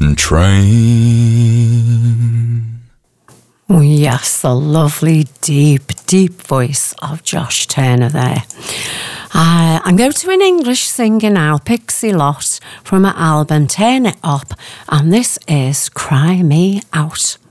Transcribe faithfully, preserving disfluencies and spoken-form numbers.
train. Oh, yes, the lovely, deep, deep voice of Josh Turner there. Uh, I'm going to an English singer now, Pixie Lott, from her album Turn It Up, and this is Cry Me Out.